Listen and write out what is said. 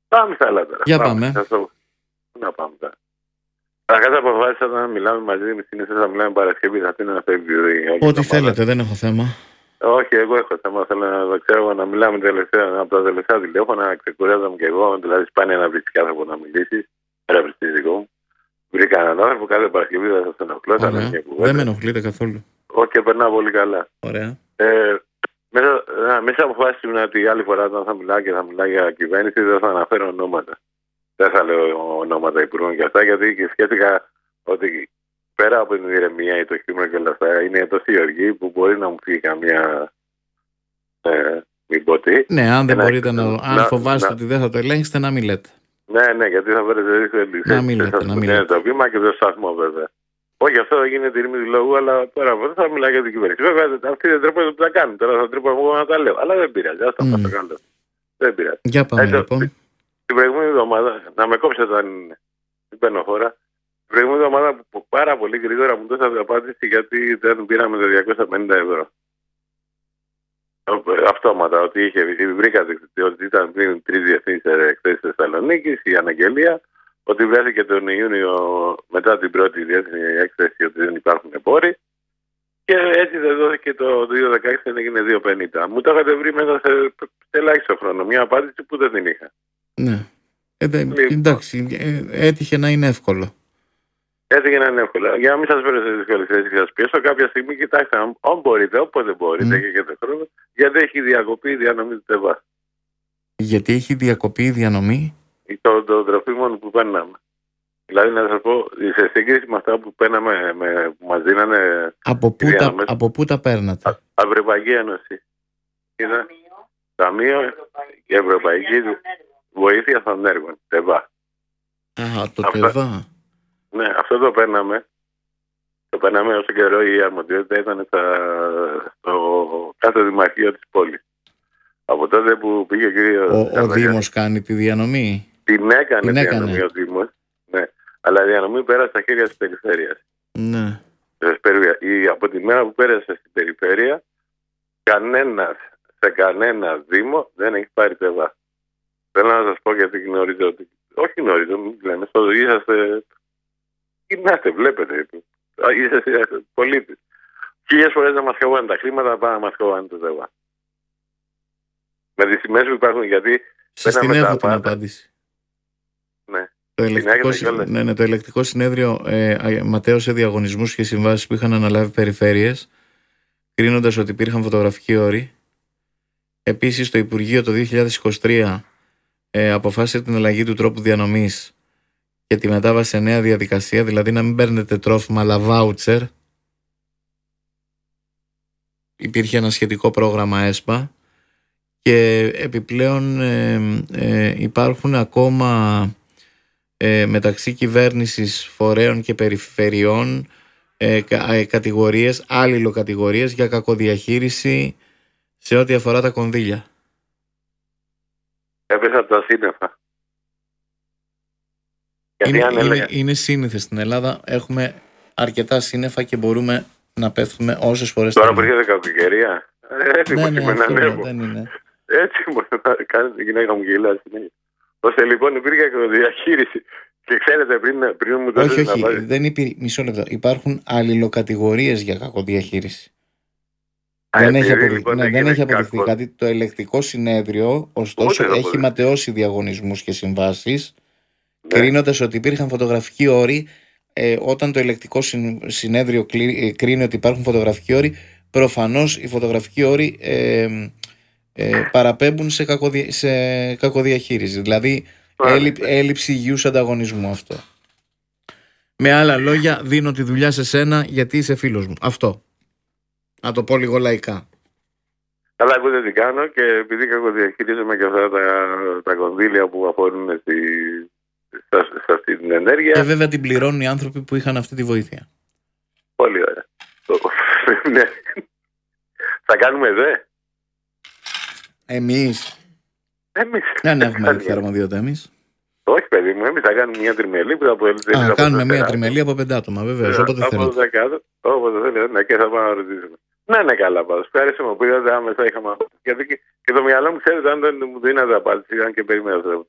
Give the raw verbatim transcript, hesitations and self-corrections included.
Πάμε στα άλλα τώρα. Για πάμε. πάμε. Το... Να πάμε τώρα. Καταρχάς αποφάσισα να μιλάμε μαζί, συνήθως θα μιλάμε Παρασκευή, θα αφήνω να φεύγει. Ό,τι θέλετε, δεν έχω θέμα. Όχι, εγώ έχω θέμα. Θέλω να το ξέρω να μιλάμε τελευταία, από τα τελευταία τηλέφωνα, να ξεκουράζομαι και εγώ. Δηλαδή, σπάνια να βρει άνθρωπο να μιλήσει. Πέρα από δικό μου. Βρήκα έναν άνθρωπο, κάθε Παρασκευή θα σα ενοχλώ. Δεν με ενοχλείτε καθόλου. Όχι, και περνάω πολύ καλά. Ωραία. Ε, μέσα, μέσα αποφάσισαμε ότι άλλη φορά όταν θα μιλάω και θα μιλάω για κυβέρνηση δεν θα αναφέρω ονόματα. Δεν θα λέω ονόματα υπουργών και αυτά, γιατί και σκέφτηκα ότι πέρα από την ηρεμία ή το χείμωνα και όλα αυτά, είναι τόση οργή που μπορεί να μου φύγει καμία. Ε, μην πω τι. Ναι, αν δεν να, μπορείτε να. Αν να, φοβάστε να, ότι δεν θα το ελέγξετε, να μην λέτε. Ναι, ναι, γιατί θα βρείτε δύσκολη να μην λέτε, να μην λέτε. Το βήμα και το σταθμό, βέβαια. Όχι, αυτό γίνεται η ρήμη του λόγου, αλλά πέρα από αυτό θα μιλάει για την κυβέρνηση. Βέβαια, αυτοί δεν τρέπονται που τα κάνουν. Τώρα θα τρέπω εγώ να τα λέω. Αλλά δεν πειράζει. Ας τα mm. πάω καλό. Δεν πειράζει. Για πάμε, Έτσι, λοιπόν. την προηγούμενη εβδομάδα, να με κόψετε αν δεν παίρνω χώρα. Την προηγούμενη εβδομάδα που πάρα πολύ γρήγορα μου δώσατε απάντηση γιατί δεν πήραμε τα διακόσια πενήντα ευρώ. Αυτόματα, ότι είχε, βρήκατε ότι ήταν πριν τρεις διευθύνσεις εκθέσεις Θεσσαλονίκης, η αναγγελία, ότι βρέθηκε τον Ιούνιο μετά την πρώτη διεθνή έκθεση ότι δεν υπάρχουν πόροι και έτσι δεν δόθηκε το δύο χιλιάδες δεκαέξι, δεν έγινε δύο χιλιάδες πενήντα. Μου το είχατε βρει μέσα σε, σε ελάχιστο χρόνο, μια απάντηση που δεν την είχα. Ναι. Ε, δε, εντάξει, ε, έτυχε να είναι εύκολο. Έτυχε να είναι εύκολο. Για να μην σας φέρω σε δύσκολη θέση και σας πιέσω, κάποια στιγμή κοιτάξτε, αν, αν μπορείτε, όποτε μπορείτε mm. και έχετε χρόνο, γιατί έχει διακοπεί η διανομή του ΤΕΒΑ. Γιατί έχει διακοπεί η διανομή των το, το τροφίμων που παίρναμε. Δηλαδή να σας πω, σε σύγκριση με αυτά που παίρναμε, με, που μας δίνανε. Από πού, τα, από πού τα παίρνατε? Από Ευρωπαϊκή Ένωση. Είναι Ταμείο και Ευρωπαϊκή Βοήθεια των Έργων. ΤΕΒΑ. Α, το ΤΕΒΑ. Ναι, αυτό το παίρναμε. Το παίρναμε όσο καιρό η αρμοδιότητα ήταν στα, στο κάθε δημαρχείο της πόλης. Από τότε που πήγε ο κύριος. Ο, ο Δήμος κάνει τη διανομή. Την έκανε την διανομή έκανε. ο Δήμος. Ναι. Αλλά η διανομή πέρασε στα χέρια της περιφέρειας. Ναι. Η, από τη μέρα που πέρασε στην περιφέρεια, κανένας σε κανένα Δήμο δεν έχει πάρει ΤΕΒΑ. Θέλω να σας πω γιατί γνωρίζω ότι. Όχι γνωρίζω, μην λέμε. Στο είσαστε. Κοιμάστε, βλέπετε. Είσαστε πολίτες. Χίλιες φορές να μας χαβάνε τα χρήματα, πάνε να μας χαβάνε το ΤΕΒΑ. Με τις τιμές που υπάρχουν, γιατί. Σας την έχω την απάντηση. Ναι. Το ελεκτικό, συ... ναι, ναι, το ελεκτικό συνέδριο ε, ματέωσε διαγωνισμούς και συμβάσεις που είχαν αναλάβει περιφέρειες, κρίνοντας ότι υπήρχαν φωτογραφικοί όροι. Επίσης, το Υπουργείο το δύο χιλιάδες είκοσι τρία ε, αποφάσισε την αλλαγή του τρόπου διανομής και τη μετάβαση σε νέα διαδικασία, δηλαδή να μην παίρνετε τρόφιμα αλλά βάουτσερ. Υπήρχε ένα σχετικό πρόγραμμα ΕΣΠΑ και επιπλέον ε, ε, υπάρχουν ακόμα ε, μεταξύ κυβέρνησης, φορέων και περιφερειών ε, κα, ε, κατηγορίες, αλληλοκατηγορίες για κακοδιαχείριση σε ό,τι αφορά τα κονδύλια. Έπεσα από τα σύννεφα. Είναι, είναι, είναι σύνηθες στην Ελλάδα. Έχουμε αρκετά σύννεφα και μπορούμε να πέφτουμε όσες φορές. Τώρα που έρχεται κακοκαιρία. Έτσι ναι, μου ναι, να ανέβω. Δεν είναι. Έτσι μπορεί να κάνει την γυναίκα μου γελά. Ώστε λοιπόν υπήρχε κακοδιαχείριση. Και ξέρετε πριν, πριν μου το όχι, όχι, να δεν υπήρχε. Μισό λεπτό. Υπάρχουν αλληλοκατηγορίες για κακοδιαχείριση. Α, δεν έχει, αποδει... λοιπόν, ναι, δεν έχει αποδειχθεί κακό. Κάτι. Το ελεκτικό συνέδριο, ωστόσο, Ούτε έχει ματαιώσει διαγωνισμούς και συμβάσεις, ναι. κρίνοντας ότι υπήρχαν φωτογραφικοί όροι. Ε, όταν το ελεκτικό συνέδριο κρίνει ότι υπάρχουν φωτογραφικοί όροι, προφανώς οι φωτογραφικοί όροι ε, ε, παραπέμπουν σε, κακοδια... σε κακοδιαχείριση. Δηλαδή, έλλει... έλλειψη υγιούς ανταγωνισμού αυτό. Με άλλα λόγια, δίνω τη δουλειά σε σένα γιατί είσαι φίλος μου. Αυτό. Να το πω λίγο λαϊκά. Καλά, εγώ δεν την κάνω και επειδή κακοδιαχειρίζομαι και αυτά τα, τα κονδύλια που αφορούν στη, σε αυτή την ενέργεια. Και βέβαια την πληρώνουν οι άνθρωποι που είχαν αυτή τη βοήθεια. Πολύ ωραία. Ναι. Θα κάνουμε δε. Εμείς. Εμείς. Δεν έχουμε τέτοια αρμοδιότητα εμείς. Όχι, παιδί μου, εμείς θα κάνουμε μια τριμελή που θα αποτελεί. Α, κάνουμε μια τριμελή από πέντε άτομα, βεβαίως. Όποτε θέλετε. Όποτε θέλετε, ναι, και θα πάμε να ρωτήσουμε. Ναι, ναι, καλά πάντως. Ευχαριστώ μου που είδατε άμεσα είχαμε. Γιατί και, και το μυαλό μου, ξέρετε, αν δεν μου δίνατε απάντηση, αν και περιμένω